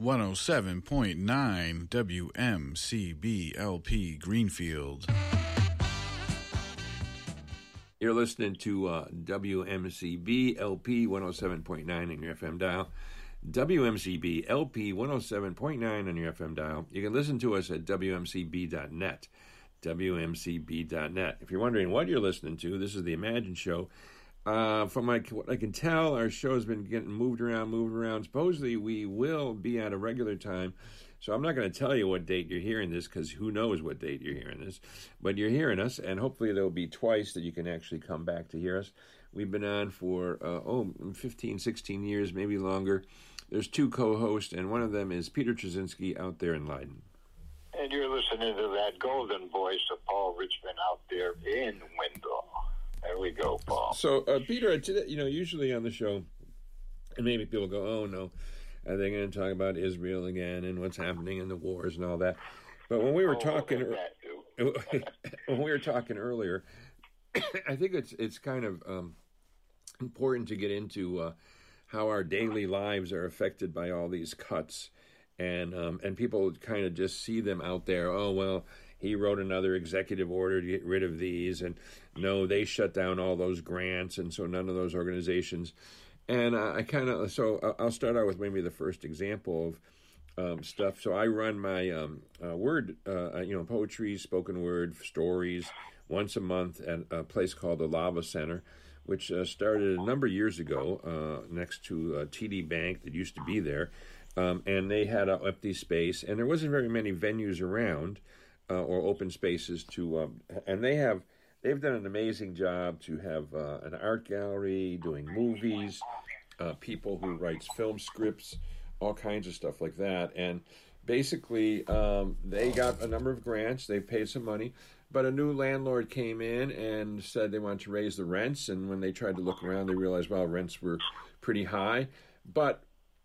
107.9 WMCB LP Greenfield. You're listening to WMCB LP 107.9 on your FM dial. WMCB LP 107.9 on your FM dial. You can listen to us at WMCB.net. WMCB.net. If you're wondering what you're listening to, this is the Imagine Show. From what I can tell, our show's been getting moved around. Supposedly, we will be at a regular time. So I'm not going to tell you what date you're hearing this, because who knows what date you're hearing this. But you're hearing us, and hopefully there will be twice that you can actually come back to hear us. We've been on for, 15, 16 years, maybe longer. There's two co-hosts, and one of them is Peter Trzynski out there in Leiden. And you're listening to that golden voice of Paul Richmond out there in Wendell. There we go, Paul. So, Peter, usually on the show, and maybe people go, oh, no, are they going to talk about Israel again and what's happening in the wars and all that? But when we were talking earlier, I think it's kind of important to get into how our daily lives are affected by all these cuts, and people kind of just see them out there. Oh, well, he wrote another executive order to get rid of these, and no, they shut down all those grants, and so none of those organizations. And I'll start out with maybe the first example of stuff. So I run my poetry, spoken word, stories once a month at a place called the Lava Center, which started a number of years ago next to TD Bank that used to be there. And they had an empty space, and there wasn't very many venues around or open spaces to, and they've done an amazing job to have an art gallery, doing movies, people who writes film scripts, all kinds of stuff like that. And basically, they got a number of grants. They paid some money, but a new landlord came in and said they wanted to raise the rents. And when they tried to look around, they realized, well, rents were pretty high. But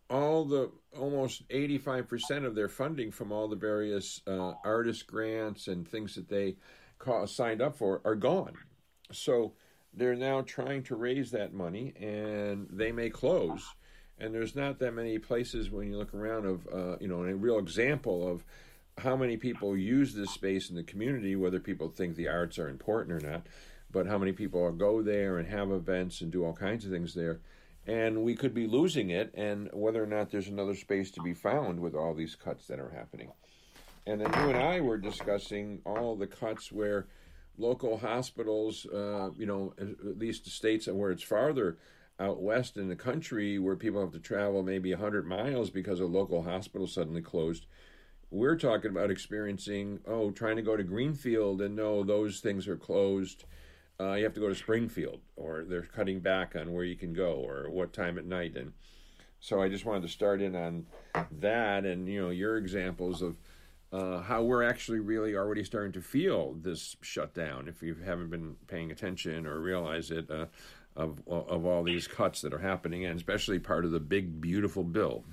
almost 85% of their funding from all the various artist grants and things that they signed up for are gone. So they're now trying to raise that money, and they may close. And there's not that many places when you look around of, a real example of how many people use this space in the community, whether people think the arts are important or not, but how many people go there and have events and do all kinds of things there. And we could be losing it, and whether or not there's another space to be found with all these cuts that are happening. And then you and I were discussing all the cuts where local hospitals, at least the states where it's farther out west in the country, where people have to travel maybe 100 miles because a local hospital suddenly closed. We're talking about experiencing, trying to go to Greenfield, and no, those things are closed. You have to go to Springfield, or they're cutting back on where you can go, or what time at night. And so I just wanted to start in on that, and your examples of how we're actually really already starting to feel this shutdown, if you haven't been paying attention or realize it, of all these cuts that are happening, and especially part of the big, beautiful bill.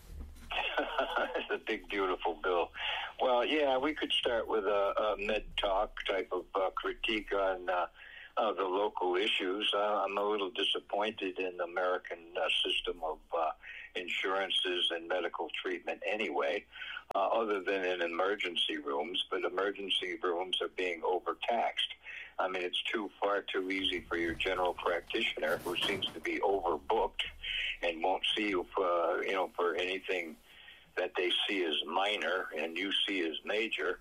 The big, beautiful bill. Well, yeah, we could start with a med talk type of critique on the local issues. I'm a little disappointed in the American system of insurances and medical treatment anyway, other than in emergency rooms, but emergency rooms are being overtaxed. I mean, it's far too easy for your general practitioner, who seems to be overbooked and won't see you for anything that they see as minor and you see as major,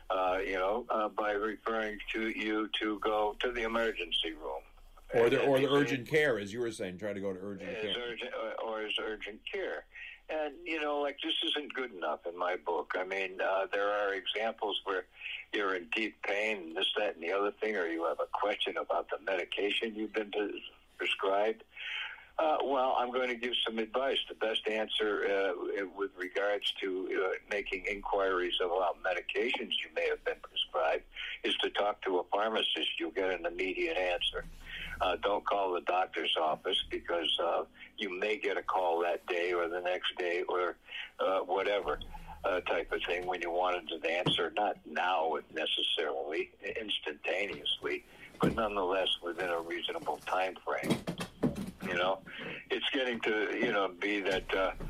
by referring to you to go to the emergency room. Or the urgent care, as you were saying, try to go to urgent care. As urgent care. And, this isn't good enough in my book. I mean, there are examples where you're in deep pain, this, that, and the other thing, or you have a question about the medication you've been prescribed. Well, I'm going to give some advice. The best answer with regards to making inquiries about medications you may have been prescribed is to talk to a pharmacist. You'll get an immediate answer. Don't call the doctor's office, because you may get a call that day or the next day or whatever type of thing when you wanted an answer, not now necessarily, instantaneously, but nonetheless within a reasonable time frame. It's getting to, be that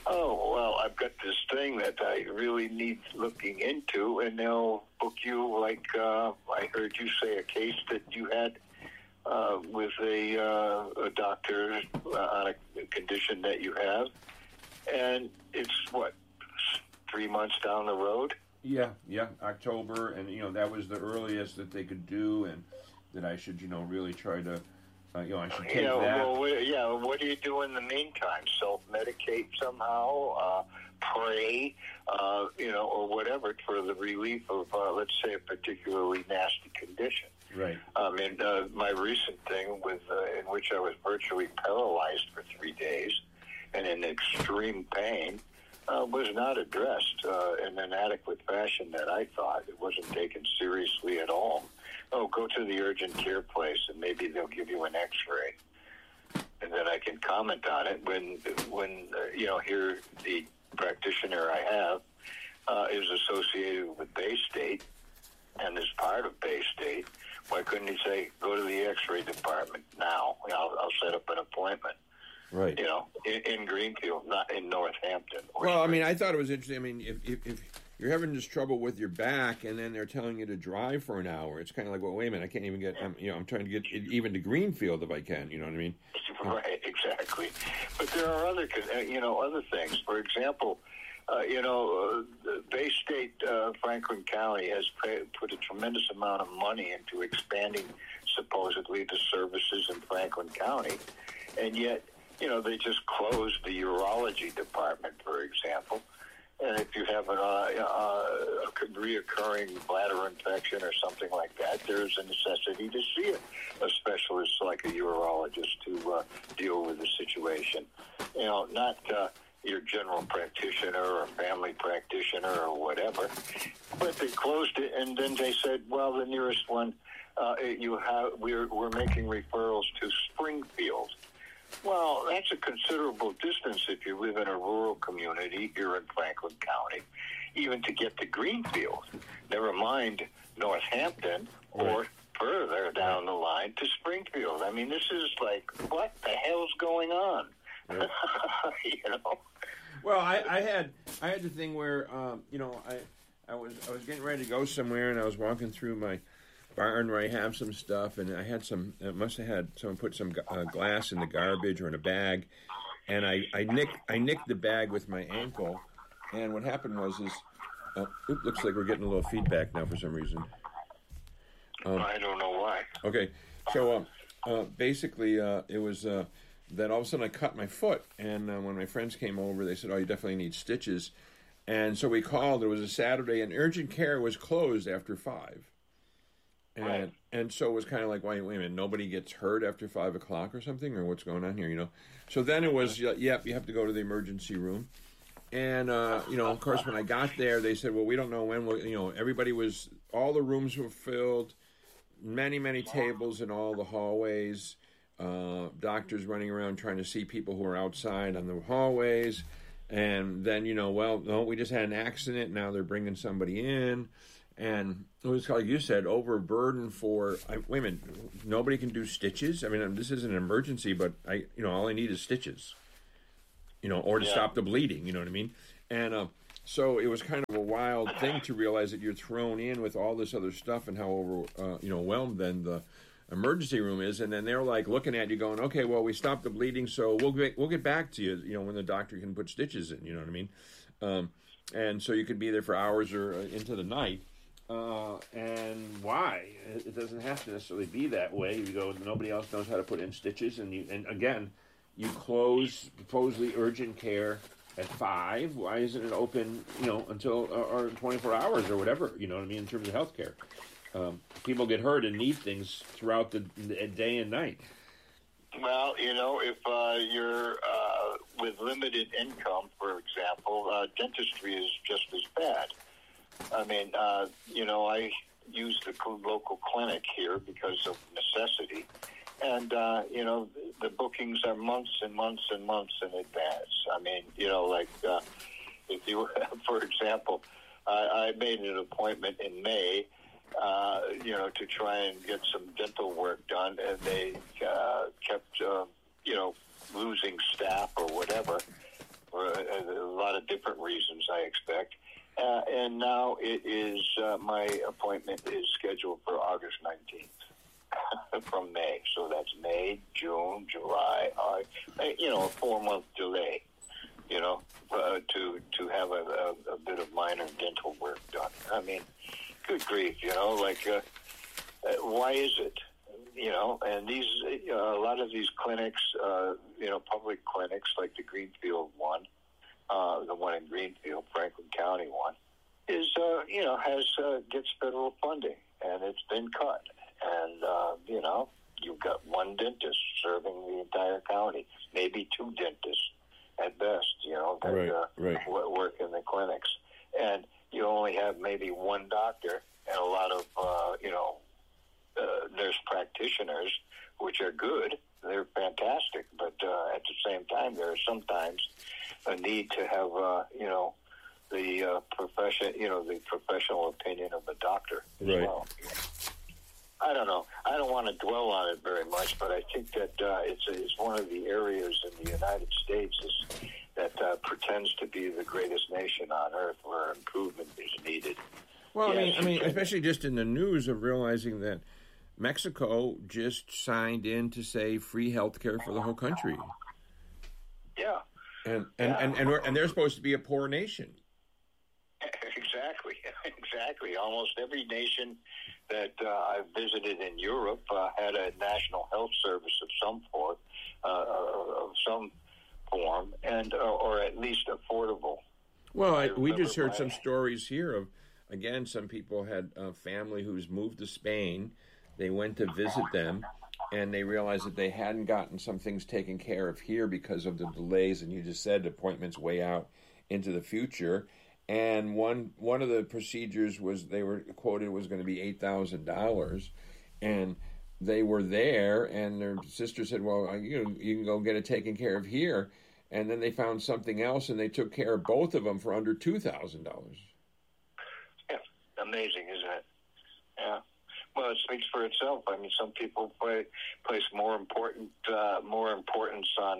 oh, well, I've got this thing that I really need looking into, and they'll book you like I heard you say a case that you had with a doctor on a condition that you have, and it's, 3 months down the road? Yeah, October, and that was the earliest that they could do, and that I should, really try to, I should take that. Well, what do you do in the meantime? Self-medicate somehow, pray, or whatever for the relief of, let's say, a particularly nasty condition. Right. My recent thing in which I was virtually paralyzed for 3 days and in extreme pain, was not addressed in an adequate fashion that I thought. It wasn't taken seriously at all. Oh, go to the urgent care place and maybe they'll give you an X-ray, and then I can comment on it. When here the practitioner I have is associated with Bay State and is part of Bay State. Why couldn't he say, go to the X-ray department now? I'll set up an appointment. Right. In Greenfield, not in Northampton. Well, I thought it was interesting. If you're having this trouble with your back and then they're telling you to drive for an hour, it's kind of like, well, wait a minute, I can't even get, I'm trying to get even to Greenfield if I can, you know what I mean? Right, exactly. But there are other things. For example, Bay State, Franklin County has put a tremendous amount of money into expanding, supposedly, the services in Franklin County, and yet, they just closed the urology department, for example. And if you have a reoccurring bladder infection or something like that, there's a necessity to see a specialist like a urologist to deal with the situation. Not your general practitioner or family practitioner or whatever. But they closed it, and then they said, well, the nearest one we're making referrals to Springfield. Well, that's a considerable distance if you live in a rural community here in Franklin County, even to get to Greenfield. Never mind Northampton or further down the line to Springfield. This is like, what the hell's going on? Right. Well, I had the thing where I was getting ready to go somewhere, and I was walking through my barn where I have some stuff, and I had must have had someone put some glass in the garbage or in a bag, and I nicked the bag with my ankle, and what happened was looks like we're getting a little feedback now for some reason. I don't know why. Okay, so basically it was that all of a sudden I cut my foot, and when my friends came over, they said, oh, you definitely need stitches, and so we called. It was a Saturday, and urgent care was closed after 5. And so it was kind of like, wait a minute, nobody gets hurt after 5 o'clock or something, or what's going on here, So then it was, you have to go to the emergency room. And, of course, when I got there, they said, well, we don't know when all the rooms were filled, many, many tables in all the hallways, doctors running around trying to see people who are outside on the hallways. And then, we just had an accident, now they're bringing somebody in. And it was, like you said, overburdened for, wait a minute, nobody can do stitches? This isn't an emergency, but all I need is stitches, or to stop the bleeding, you know what I mean? And so it was kind of a wild thing to realize that you're thrown in with all this other stuff and how overwhelmed then the emergency room is. And then they're like looking at you going, okay, well, we stopped the bleeding, so we'll get back to you, when the doctor can put stitches in, you know what I mean? And so you could be there for hours or into the night. And why? It doesn't have to necessarily be that way. You go, nobody else knows how to put in stitches, and again, you close supposedly urgent care at 5. Why isn't it open, until or 24 hours or whatever? You know what I mean in terms of healthcare. People get hurt and need things throughout the day and night. Well, if you're with limited income, for example, dentistry is just as bad. I use the local clinic here because of necessity. And, the bookings are months and months and months in advance. If you, for example, I made an appointment in May, to try and get some dental work done, and they kept, losing staff or whatever. of different reasons, I expect. And now it is, my appointment is scheduled for August 19th from May. So that's May, June, July, a 4-month delay, to have a bit of minor dental work done. I mean, good grief, why is it? And these, a lot of these clinics, public clinics like the Greenfield one, the one in Greenfield, Franklin County one, is, gets federal funding, and it's been cut. And, you've got one dentist serving the entire county, maybe 2 dentists at best, that work in the clinics. And you only have maybe 1 doctor and a lot of, nurse practitioners, which are good. They're fantastic. But at the same time, there is sometimes a need to have, the professional opinion of a doctor as well. I don't know. I don't want to dwell on it very much, but I think that it's one of the areas in the United States that pretends to be the greatest nation on earth where improvement is needed. Well, yes, I mean, especially just in the news of realizing that Mexico just signed in to say free health care for the whole country. Yeah. And they're supposed to be a poor nation. Exactly. Almost every nation that I've visited in Europe had a national health service of some form, and or at least affordable. Well, we just heard some stories here of, again, some people had a family who's moved to Spain. They went to visit them, and they realized that they hadn't gotten some things taken care of here because of the delays, and you just said appointments way out into the future. And one of the procedures was, they were quoted, was going to be $8,000, and they were there, and their sister said, well, you can go get it taken care of here. And then they found something else, and they took care of both of them for under $2,000. Yeah, amazing, isn't it? Yeah. Well, it speaks for itself. I mean, some people place more importance on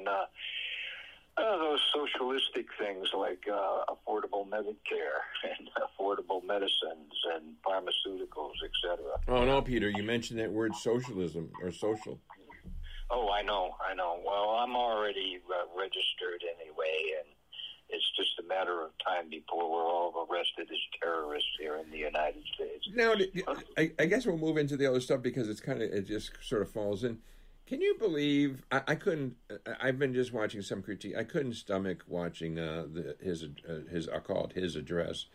those socialistic things like affordable Medicare and affordable medicines and pharmaceuticals, etc. Oh, no, Peter, you mentioned that word socialism or social. Oh, I know. Well, I'm already registered anyway, and it's just a matter of time before we're all arrested as terrorists here in the United States. Now, I guess we'll move into the other stuff because it just sort of falls in. Can you believe, I couldn't, I've been just watching some critique, I couldn't stomach watching I'll call it his address,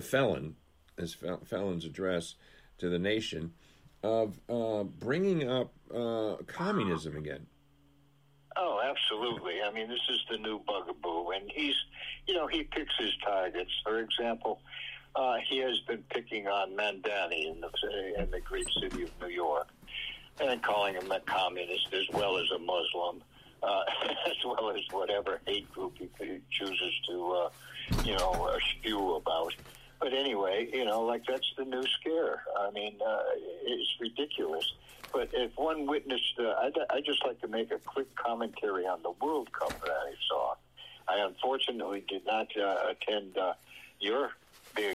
felon's address to the nation, of bringing up communism again. Oh, absolutely. I mean, this is the new bugaboo, and he picks his targets. For example, he has been picking on Mandani in the great city of New York, and calling him a communist as well as a Muslim, as well as whatever hate group he chooses to, spew about. But anyway, that's the new scare. I mean, it's ridiculous. But if one witnessed, I'd just like to make a quick commentary on the World Cup that I saw. I unfortunately did not attend your big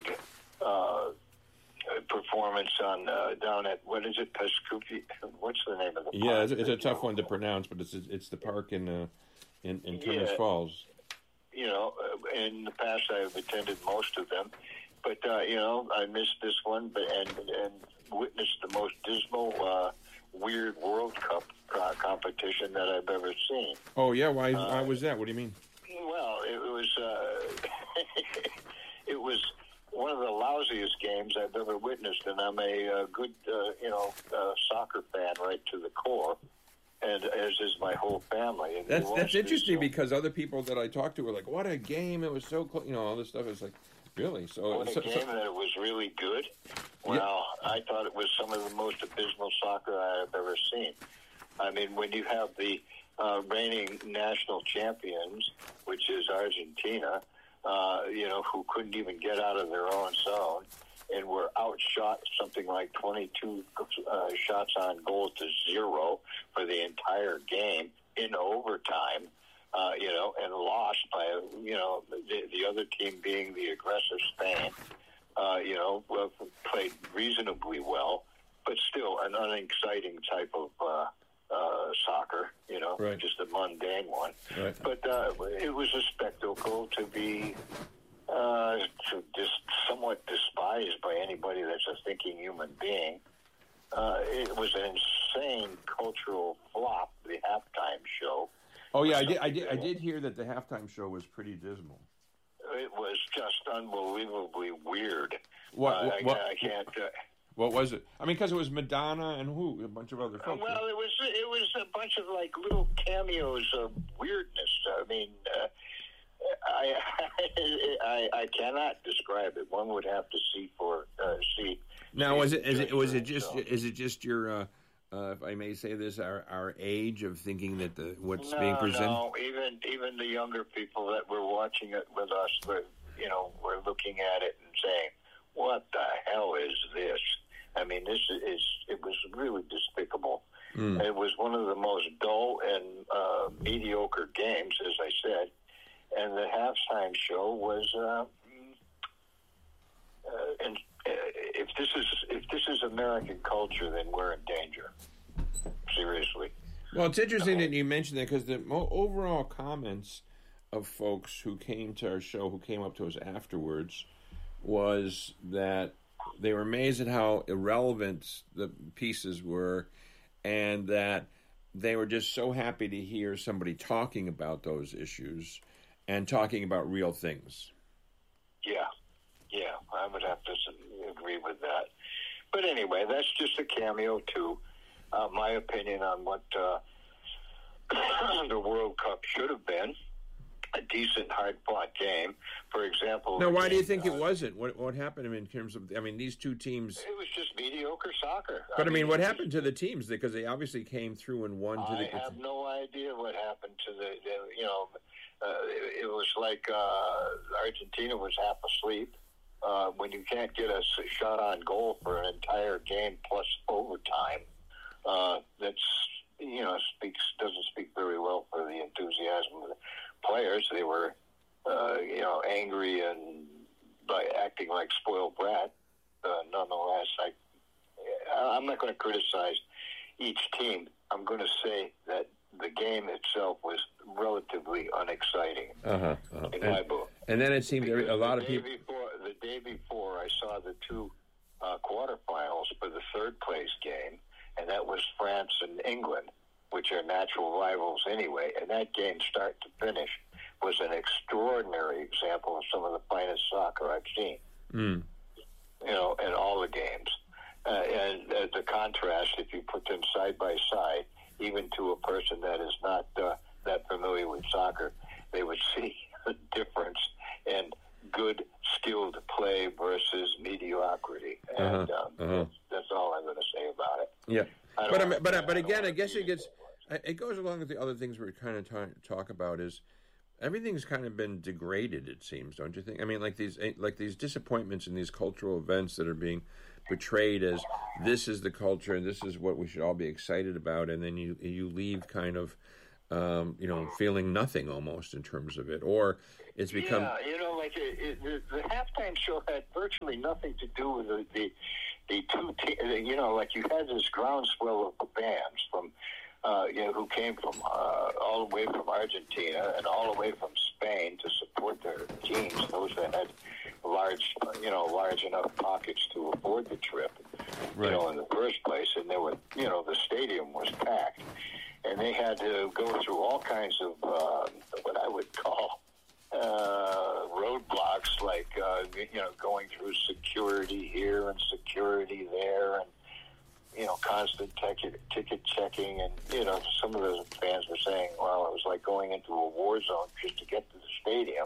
performance on down at, what is it, Pascupi? What's the name of the park? Yeah, it's a tough one to pronounce, but it's the park in Turner's Falls. In the past I've attended most of them, but I missed this one, and witnessed the most dismal, weird World Cup competition that I've ever seen. Oh yeah, why was that? What do you mean? Well, it was it was one of the lousiest games I've ever witnessed, and I'm a good soccer fan right to the core, and as is my whole family. And that's interesting because other people that I talked to were like, "What a game! It was so close." All this stuff is like, really? What a game that it was really good. Well, yeah. I thought it was some of the most abysmal soccer I have ever seen. I mean, when you have the reigning national champions, which is Argentina, who couldn't even get out of their own zone and were outshot something like 22 shots on goal to 0 for the entire game in overtime and lost by, the other team being the aggressor Spain, played reasonably well, but still an unexciting type of soccer, right. just a mundane one. Right. But it was a spectacle to be just somewhat despised by anybody that's a thinking human being. It was an insane cultural flop, the halftime show. Oh yeah, I did hear that the halftime show was pretty dismal. It was just unbelievably weird. What? I can't. What was it? I mean, because it was Madonna and a bunch of other folks. Well, it was a bunch of like little cameos of weirdness. I mean, I cannot describe it. One would have to see. Now, is it just your? If I may say this, our age of thinking that what's being presented. No, even the younger people that were watching it with us were looking at it and saying, "What the hell is this?" I mean, it was really despicable. Mm. It was one of the most dull and mediocre games, as I said, and the halftime show was. And if this is American culture, then we're in danger. Seriously. Well, it's interesting that you mentioned that, because the overall comments of folks who came to our show, who came up to us afterwards, was that they were amazed at how irrelevant the pieces were, and that they were just so happy to hear somebody talking about those issues and talking about real things. Yeah, I would have to agree with that. But anyway, that's just a cameo to my opinion on what the World Cup should have been. A decent, hard-fought game. For example... Now, why do you think it wasn't? What happened in terms of... I mean, these two teams... It was just mediocre soccer. But, I mean, what happened to the teams? Because they obviously came through and won. I have no idea what happened to it was like Argentina was half asleep. When you can't get a shot on goal for an entire game plus overtime, that's doesn't speak very well for the enthusiasm of the players. They were angry and acting like spoiled brat. Nonetheless, I'm not going to criticize each team. I'm going to say that the game itself was relatively unexciting in my book. And then it seemed a lot of people... The day before, I saw the two quarterfinals for the third-place game, and that was France and England, which are natural rivals anyway. And that game, start to finish, was an extraordinary example of some of the finest soccer I've seen. Mm. In all the games. And the contrast, if you put them side by side, even to a person that is not that familiar with soccer, they would see the difference in good, skilled play versus mediocrity. And that's all I'm going to say about it. Yeah. But again, I guess it goes along with the other things we're kind of talk about is everything's kind of been degraded, it seems, don't you think? I mean, like these disappointments in these cultural events that are being portrayed as this is the culture and this is what we should all be excited about, and then you leave kind of feeling nothing almost in terms of it, or it's become the halftime show had virtually nothing to do with the two like you had this groundswell of bands from who came from all the way from Argentina and all the way from Spain to support their teams, those that had large enough pockets to afford the trip, right. In the first place. And there were, the stadium was packed, and they had to go through all kinds of what I would call roadblocks, like going through security here and security there, and constant ticket checking, and some of the fans were saying, well, it was like going into a war zone just to get to the stadium,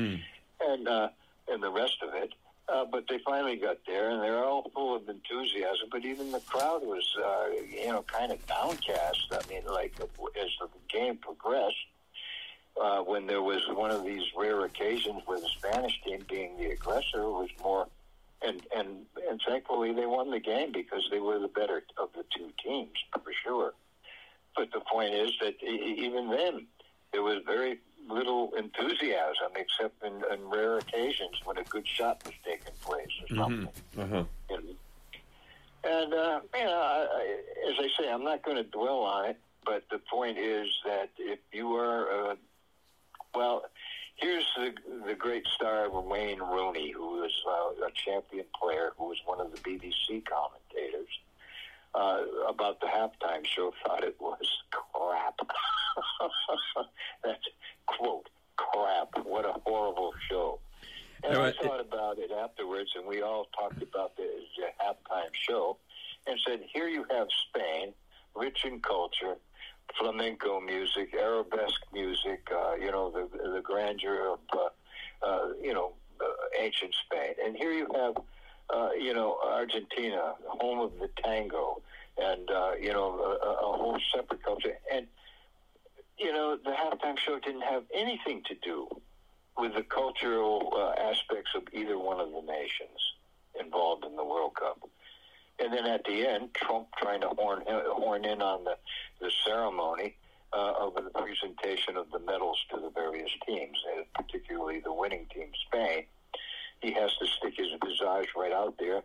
and the rest of it. But they finally got there, and they're all full of enthusiasm. But even the crowd was, kind of downcast. I mean, like as the game progressed, when there was one of these rare occasions where the Spanish team, being the aggressor, was more. And thankfully they won the game because they were the better of the two teams, for sure. But the point is that even then, there was very little enthusiasm, except in rare occasions when a good shot was taking place or something. Uh-huh. And, as I say, I'm not going to dwell on it, but the point is that if you are, here's the great star Wayne Rooney, who was a champion player, who was one of the BBC commentators, about the halftime show, thought it was crap. That's, quote, crap. What a horrible show. And I thought about it afterwards, and we all talked about the halftime show, and said, here you have Spain, rich in culture, flamenco music, arabesque music, the grandeur of, ancient Spain. And here you have, Argentina, home of the tango, and, a whole separate culture. And, the halftime show didn't have anything to do with the cultural aspects of either one of the nations involved in the World Cup. And then at the end, Trump trying to horn in on the ceremony of the presentation of the medals to the various teams, particularly the winning team, Spain. He has to stick his visage right out there,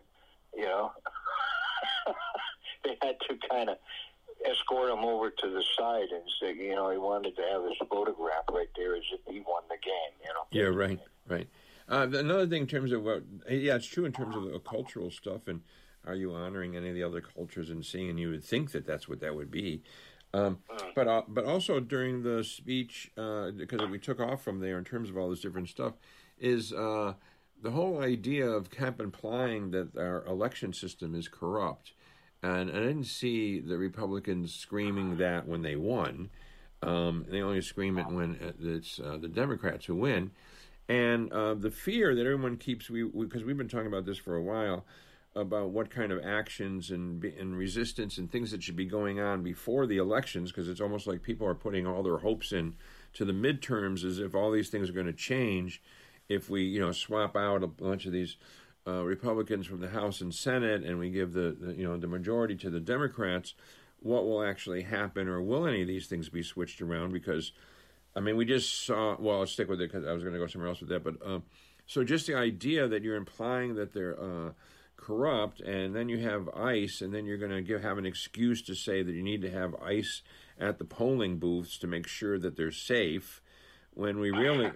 They had to kind of escort him over to the side and say, he wanted to have his photograph right there as if he won the game, Yeah, right. Another thing in terms of it's true in terms of the cultural stuff, and are you honoring any of the other cultures and seeing, and you would think that that's what that would be. But also during the speech, because we took off from there in terms of all this different stuff, is the whole idea of kept implying that our election system is corrupt. And I didn't see the Republicans screaming that when they won. They only scream it when it's the Democrats who win. And the fear that everyone keeps, because we've been talking about this for a while, about what kind of actions and resistance and things that should be going on before the elections, because it's almost like people are putting all their hopes in to the midterms as if all these things are going to change if we, swap out a bunch of these Republicans from the House and Senate, and we give the majority to the Democrats. What will actually happen, or will any of these things be switched around? Because, we just saw. Well, I'll stick with it because I was going to go somewhere else with that. But so just the idea that you're implying that they're corrupt, and then you have ICE, and then you're going to have an excuse to say that you need to have ICE at the polling booths to make sure that they're safe. When we really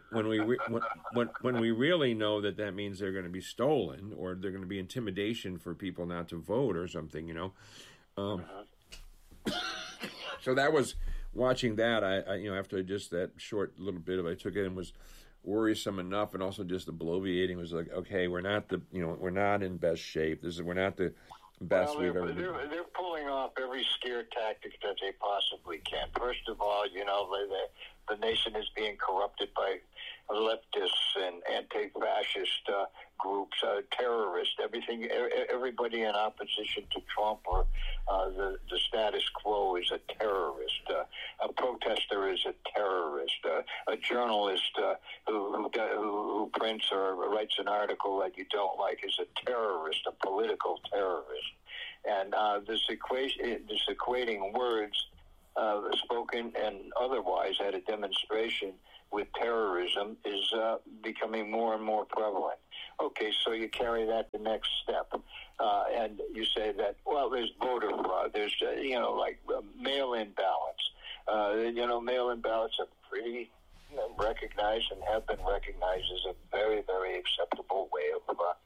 know that means they're going to be stolen, or they're going to be intimidation for people not to vote or something, So that was watching that. I after just that short little bit of I took it and was worrisome enough, and also just the bloviating was like, okay, we're not in best shape. We're not the best we've ever been. They're pulling off every scare tactic that they possibly can. First of all, the nation is being corrupted by leftists and anti-fascist groups, terrorists, everybody in opposition to Trump or the status quo is a terrorist. A protester is a terrorist. A journalist who prints or writes an article that you don't like is a terrorist, a political terrorist. And this equating words spoken and otherwise at a demonstration with terrorism is becoming more and more prevalent. Okay, so you carry that the next step, and you say that, well, there's voter fraud, there's, mail-in ballots. Mail-in ballots are pretty recognized and have been recognized as a very, very acceptable way of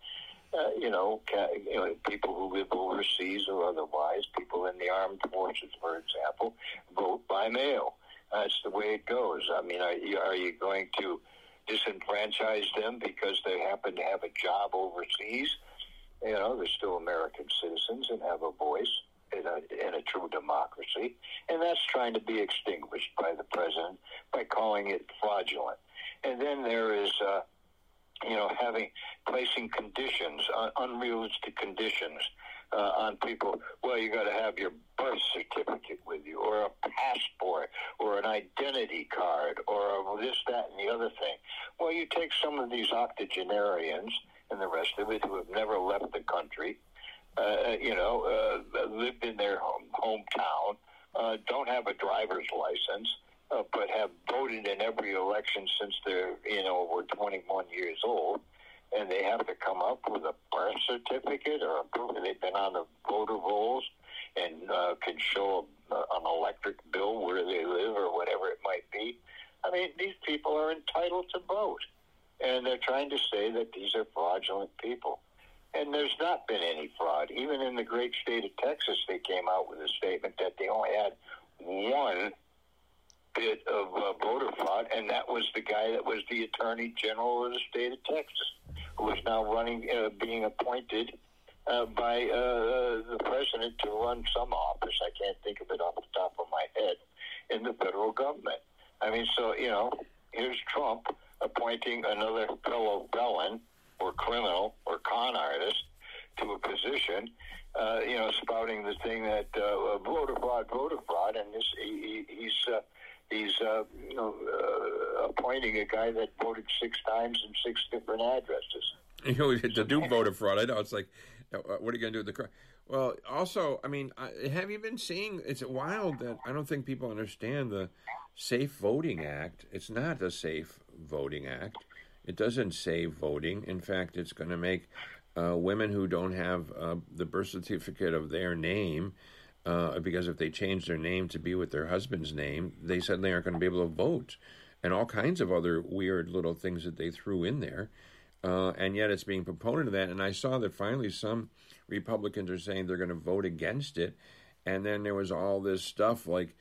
people who live overseas or otherwise, people in the armed forces, for example, vote by mail. That's the way it goes. Are you going to disenfranchise them because they happen to have a job overseas? They're still American citizens and have a voice in a true democracy. And that's trying to be extinguished by the president by calling it fraudulent. And then there is placing conditions, unrealistic conditions on people. Well, you got to have your birth certificate with you, or a passport, or an identity card, or this, that, and the other thing. Well, you take some of these octogenarians and the rest of it who have never left the country, lived in their hometown, don't have a driver's license, but have voted in every election since they're, were 21 years old, and they have to come up with a birth certificate or a proof that they've been on the voter rolls and can show an electric bill where they live or whatever it might be. I mean, these people are entitled to vote, and they're trying to say that these are fraudulent people. And there's not been any fraud. Even in the great state of Texas, they came out with a statement that they only had one bit of voter fraud, and that was the guy that was the Attorney General of the state of Texas, who is now running, being appointed by the president to run some office. I can't think of it off the top of my head, in the federal government. I mean, so, here's Trump appointing another fellow felon or criminal or con artist to a position, spouting the thing that voter fraud, and he's appointing a guy that voted 6 times in 6 different addresses. To do voter fraud, I know it's like, what are you going to do with the crime? Well, also, I mean, have you been seeing? It's wild that I don't think people understand the Safe Voting Act. It's not a Safe Voting Act. It doesn't save voting. In fact, it's going to make women who don't have the birth certificate of their name, because if they change their name to be with their husband's name, they suddenly aren't going to be able to vote, and all kinds of other weird little things that they threw in there. And yet it's being proponent of that. And I saw that finally some Republicans are saying they're going to vote against it. And then there was all this stuff like,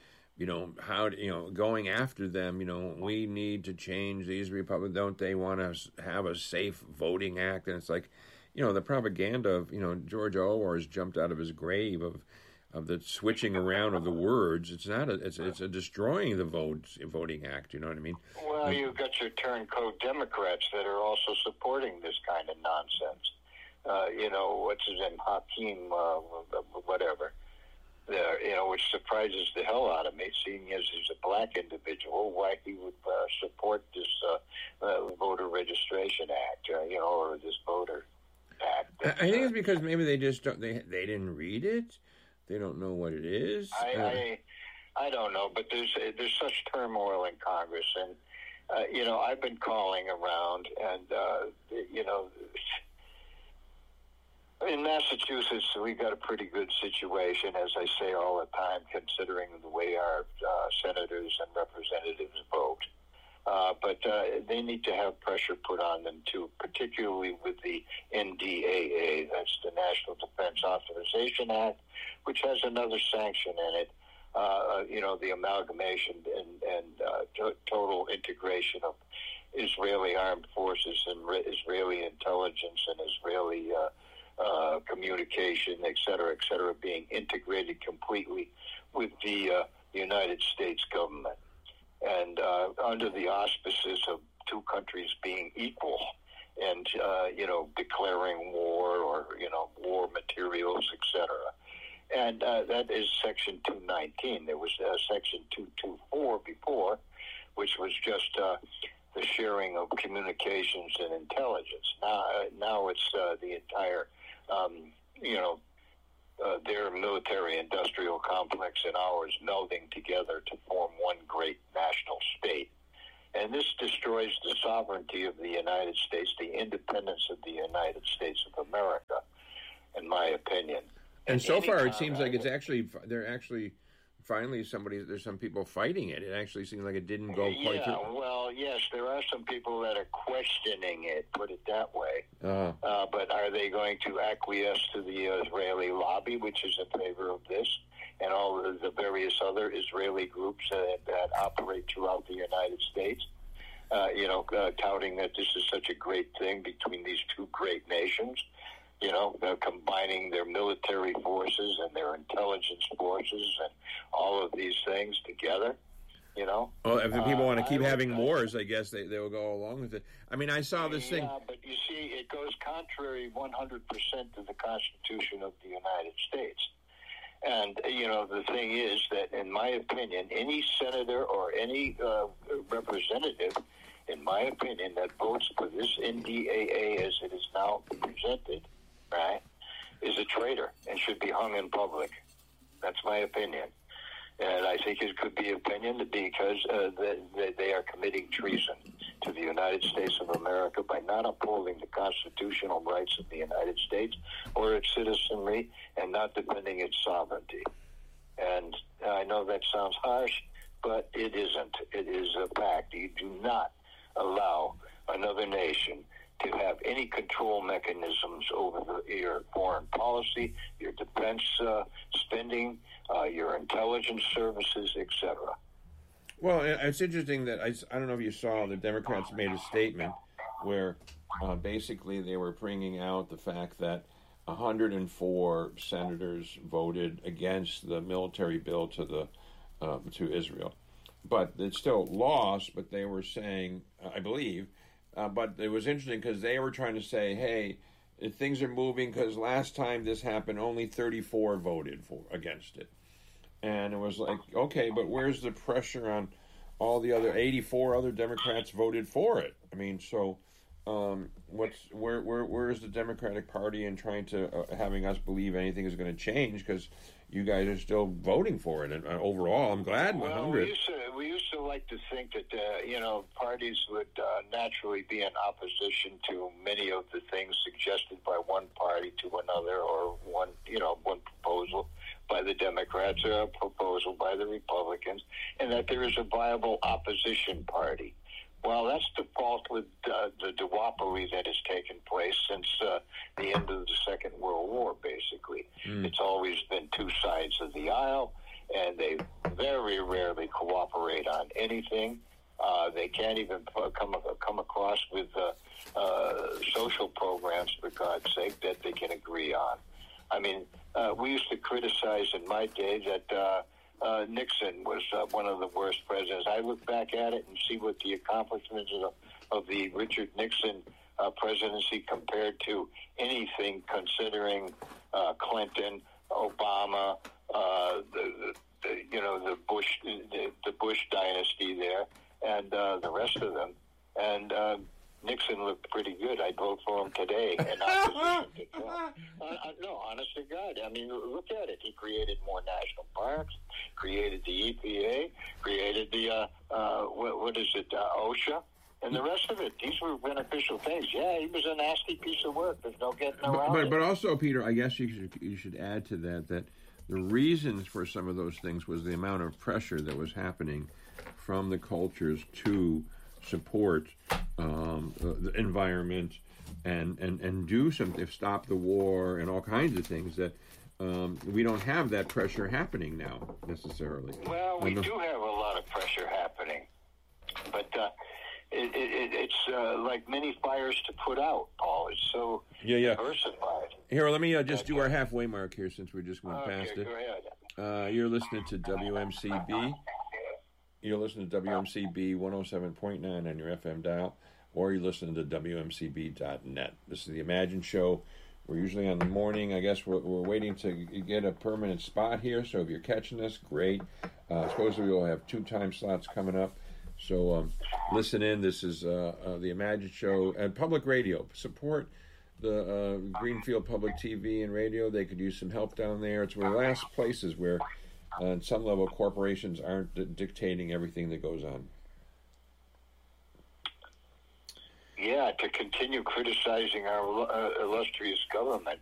going after them, we need to change these Republicans. Don't they want to have a Safe Voting Act? And it's like, the propaganda of, George Orwell has jumped out of his grave of the switching around of the words. It's not it's a destroying the Voting Act. You know what I mean? Well, you've got your turncoat Democrats that are also supporting this kind of nonsense. What's his name? Hakeem, whatever. Which surprises the hell out of me, seeing as he's a black individual, why he would support this voter registration act, or this voter act. I think it's because maybe they just don't. They didn't read it. They don't know what it is. I don't know, but there's such turmoil in Congress, and I've been calling around, and in Massachusetts, we've got a pretty good situation, as I say all the time, considering the way our senators and representatives vote. But they need to have pressure put on them, too, particularly with the NDAA, that's the National Defense Authorization Act, which has another sanction in it, the amalgamation and total integration of Israeli armed forces and Israeli intelligence and Israeli communication, et cetera, being integrated completely with the United States government. And under the auspices of 2 countries being equal and, declaring war or, war materials, et cetera. And that is Section 219. There was Section 224 before, which was just the sharing of communications and intelligence. Now it's the entire, their military-industrial complex and ours melding together to form one great national state. And this destroys the sovereignty of the United States, the independence of the United States of America, in my opinion. And so far, it seems like they're actually finally there's some people fighting it. It actually seems like it didn't go quite through. Yeah, well, yes, there are some people that are questioning it, put it that way. But are they going to acquiesce to the Israeli lobby, which is in favor of this, and all the various other Israeli groups that operate throughout the United States, touting that this is such a great thing between these 2 great nations? Combining their military forces and their intelligence forces and all of these things together, Well, if the people want to keep having wars, I guess they will go along with it. I mean, I saw this thing. Yeah, but you see, it goes contrary 100% to the Constitution of the United States. And, the thing is that, in my opinion, any senator or any representative, in my opinion, that votes for this NDAA as it is now presented, right, is a traitor and should be hung in public. That's my opinion. And I think it could be opinion because they are committing treason to the United States of America by not upholding the constitutional rights of the United States or its citizenry and not defending its sovereignty. And I know that sounds harsh, but it isn't. It is a fact. You do not allow another nation to have any control mechanisms over your foreign policy, your defense spending, your intelligence services, etc. Well, it's interesting that I don't know if you saw the Democrats made a statement where basically they were bringing out the fact that 104 senators voted against the military bill to Israel, but it still lost. But they were saying, I believe, but it was interesting because they were trying to say, hey, things are moving because last time this happened, only 34 voted against it. And it was like, okay, but where's the pressure on all the other 84 other Democrats voted for it? I mean, so where is the Democratic Party in trying to having us believe anything is going to change? Because you guys are still voting for it, and overall, I'm glad. Well, 100. we used to like to think that parties would naturally be in opposition to many of the things suggested by one party to another, or one proposal by the Democrats or a proposal by the Republicans, and that there is a viable opposition party. Well, that's the fault with the duopoly that has taken place since the end of the Second World War, basically. It's always been two sides of the aisle, and they very rarely cooperate on anything. They can't even come across with social programs, for God's sake, that they can agree on. I mean, we used to criticize in my day that Nixon was one of the worst presidents. I look back at it and see what the accomplishments of the Richard Nixon presidency compared to anything considering Clinton, Obama, the Bush dynasty there, and the rest of them. And Nixon looked pretty good. I'd vote for him today in opposition to Trump. No, honest to God. I mean, look at it. He created more national parks, created the EPA, created the, OSHA, and the rest of it. These were beneficial things. Yeah, he was a nasty piece of work. There's no getting around it. But also, Peter, I guess you should add to that the reasons for some of those things was the amount of pressure that was happening from the cultures to support the environment and do something, stop the war and all kinds of things that we don't have that pressure happening now necessarily. Well, we do have a lot of pressure happening, but it's like many fires to put out, Paul. It's so diversified. Here, let me just do our halfway mark here since we're just going past it. Go ahead. You're listening to WMCB. You're listening to WMCB 107.9 on your FM dial, or you're listening to WMCB.net. This is the Imagine Show. We're usually on the morning. I guess we're waiting to get a permanent spot here, so if you're catching us, great. Supposedly we'll have 2 time slots coming up. So listen in. This is the Imagine Show and public radio. Support the Greenfield Public TV and radio. They could use some help down there. It's one of the last places where on some level, corporations aren't dictating everything that goes on. Yeah, to continue criticizing our illustrious government